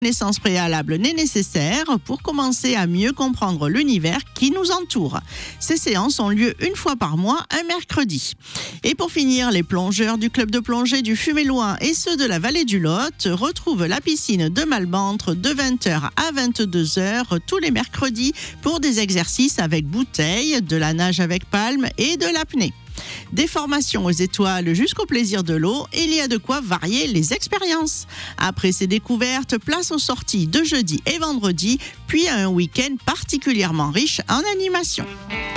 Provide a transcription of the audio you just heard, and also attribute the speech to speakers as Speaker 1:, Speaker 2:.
Speaker 1: Connaissance préalable n'est nécessaire pour commencer à mieux comprendre l'univers qui nous entoure. Ces séances ont lieu une fois par mois, un mercredi. Et pour finir, les plongeurs du club de plongée du Fuméloin et ceux de la vallée du Lot retrouvent la piscine de Malbantre de 20h à 22h tous les mercredis pour des exercices avec bouteilles, de la nage avec palme et de l'apnée. Des formations aux étoiles jusqu'au plaisir de l'eau, et il y a de quoi varier les expériences. Après ces découvertes, place aux sorties de jeudi et vendredi, puis à un week-end particulièrement riche en animation.